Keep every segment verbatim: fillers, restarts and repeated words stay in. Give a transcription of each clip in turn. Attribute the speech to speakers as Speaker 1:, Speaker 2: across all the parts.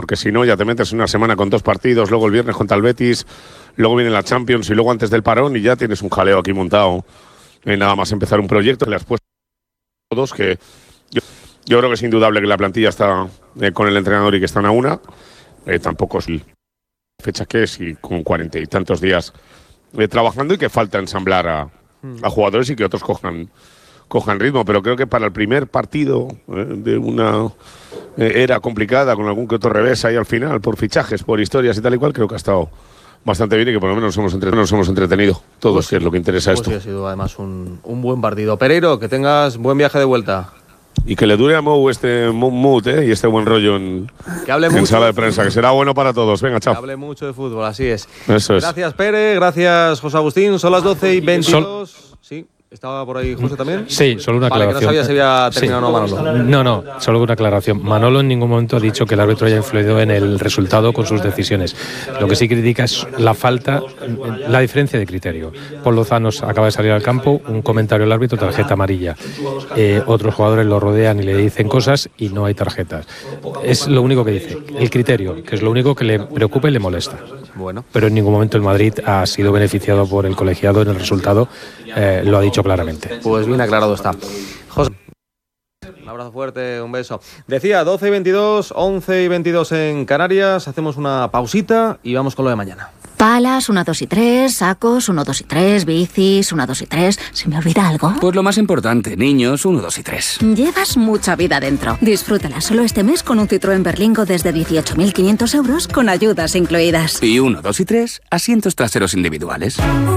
Speaker 1: porque si no ya te metes una semana con dos partidos, luego el viernes contra el Betis, luego viene la Champions y luego antes del parón y ya tienes un jaleo aquí montado. Eh, nada más empezar un proyecto, le has puesto todos que yo, yo creo que es indudable que la plantilla está eh, con el entrenador y que están a una. Eh, tampoco es fecha que es y con cuarenta y tantos días eh, trabajando y que falta ensamblar a, a jugadores y que otros cojan cojan ritmo, pero creo que para el primer partido eh, de una eh, era complicada, con algún que otro revés ahí al final, por fichajes, por historias y tal y cual, creo que ha estado bastante bien y que por lo menos nos hemos entretenido, nos hemos entretenido todos, pues, que es lo que interesa
Speaker 2: pues
Speaker 1: esto.
Speaker 2: Sí, ha sido además un, un buen partido. Pereiro, que tengas buen viaje de vuelta.
Speaker 1: Y que le dure a Mou este mood eh, y este buen rollo en,
Speaker 2: que hable
Speaker 1: en
Speaker 2: mucho
Speaker 1: sala de prensa, que será bueno para todos. Venga, chao.
Speaker 2: Que hable mucho de fútbol, así es.
Speaker 1: Eso es.
Speaker 2: Gracias, Pere, gracias, José Agustín. Son las doce y veintidós. Sol... Sí. ¿Estaba por ahí José también?
Speaker 3: Sí, solo una
Speaker 2: vale,
Speaker 3: aclaración.
Speaker 2: Que no sabía si había terminado o
Speaker 3: sí.
Speaker 2: no Manolo.
Speaker 3: No, no, solo una aclaración. Manolo en ningún momento ha dicho que el árbitro haya influido en el resultado con sus decisiones. Lo que sí critica es la falta, la diferencia de criterio. Paul Lozano acaba de salir al campo, un comentario al árbitro, tarjeta amarilla. Eh, otros jugadores lo rodean y le dicen cosas y no hay tarjetas. Es lo único que dice. El criterio, que es lo único que le preocupa y le molesta.
Speaker 2: Bueno.
Speaker 3: Pero en ningún momento el Madrid ha sido beneficiado por el colegiado en el resultado, eh, lo ha dicho claramente.
Speaker 2: Pues bien aclarado está. José, un abrazo fuerte, un beso. Decía, doce y veintidós, once y veintidós en Canarias, hacemos una pausita y vamos con lo de mañana.
Speaker 4: Palas, uno, dos y tres, sacos, uno, dos y tres, bicis, uno, dos y tres. ¿Se me olvida algo?
Speaker 5: Pues lo más importante, niños, uno, dos y tres.
Speaker 4: Llevas mucha vida dentro. Disfrútala solo este mes con un Citroën Berlingo desde dieciocho mil quinientos euros con ayudas incluidas.
Speaker 5: Y uno, dos y tres, asientos traseros individuales.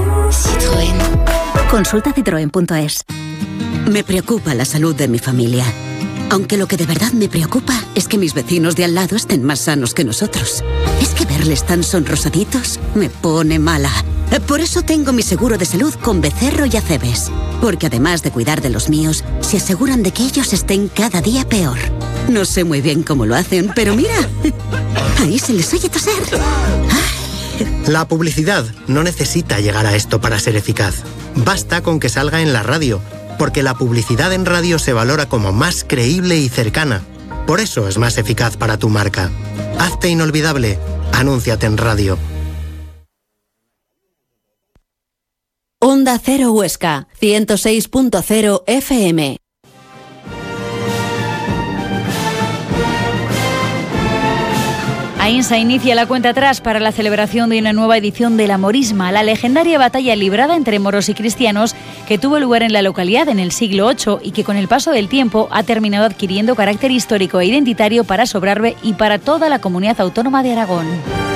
Speaker 4: Citroën. Consulta citroen punto es.
Speaker 6: Me preocupa la salud de mi familia. Aunque lo que de verdad me preocupa es que mis vecinos de al lado estén más sanos que nosotros. Es que verles tan sonrosaditos me pone mala. Por eso tengo mi seguro de salud con Becerro y Acebes. Porque además de cuidar de los míos, se aseguran de que ellos estén cada día peor. No sé muy bien cómo lo hacen, pero mira, ahí se les oye toser.
Speaker 7: La publicidad no necesita llegar a esto para ser eficaz. Basta con que salga en la radio, porque la publicidad en radio se valora como más creíble y cercana. Por eso es más eficaz para tu marca. Hazte inolvidable. Anúnciate en radio.
Speaker 8: Onda Cero Huesca, ciento seis punto cero F M.
Speaker 9: AINSA inicia la cuenta atrás para la celebración de una nueva edición de la Morisma, la legendaria batalla librada entre moros y cristianos que tuvo lugar en la localidad en el siglo ocho y que con el paso del tiempo ha terminado adquiriendo carácter histórico e identitario para Sobrarbe y para toda la comunidad autónoma de Aragón.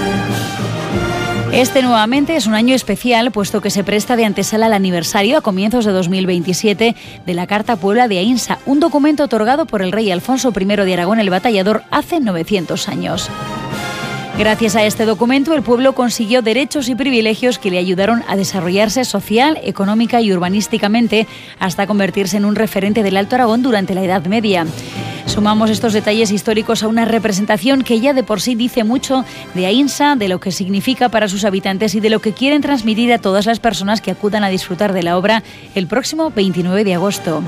Speaker 9: Este nuevamente es un año especial, puesto que se presta de antesala al aniversario a comienzos de dos mil veintisiete de la Carta Puebla de AINSA, un documento otorgado por el rey Alfonso primero de Aragón el Batallador hace novecientos años. Gracias a este documento, el pueblo consiguió derechos y privilegios que le ayudaron a desarrollarse social, económica y urbanísticamente hasta convertirse en un referente del Alto Aragón durante la Edad Media. Sumamos estos detalles históricos a una representación que ya de por sí dice mucho de AINSA, de lo que significa para sus habitantes y de lo que quieren transmitir a todas las personas que acudan a disfrutar de la obra el próximo veintinueve de agosto.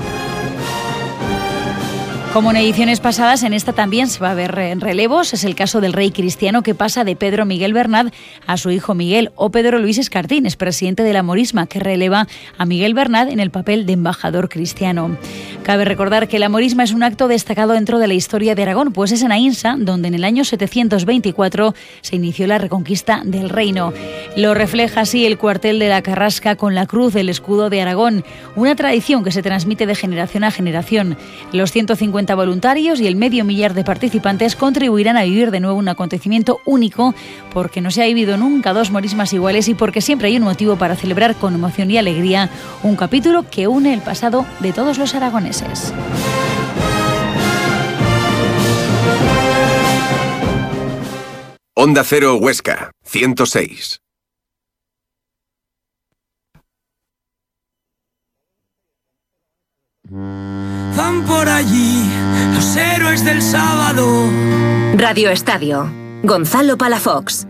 Speaker 9: Como en ediciones pasadas, en esta también se va a ver en relevos. Es el caso del rey cristiano que pasa de Pedro Miguel Bernat a su hijo Miguel, o Pedro Luis Escartín, es presidente de la Morisma, que releva a Miguel Bernat en el papel de embajador cristiano. Cabe recordar que la Morisma es un acto destacado dentro de la historia de Aragón, pues es en AINSA donde en el año setecientos veinticuatro se inició la reconquista del reino. Lo refleja así el cuartel de la Carrasca con la cruz del escudo de Aragón, una tradición que se transmite de generación a generación. Los ciento cincuenta voluntarios y el medio millar de participantes contribuirán a vivir de nuevo un acontecimiento único, porque no se ha vivido nunca dos morismas iguales y porque siempre hay un motivo para celebrar con emoción y alegría un capítulo que une el pasado de todos los aragoneses.
Speaker 10: Onda Cero Huesca, ciento seis.
Speaker 11: Van por allí los héroes del sábado.
Speaker 8: Radio Estadio. Gonzalo Palafox.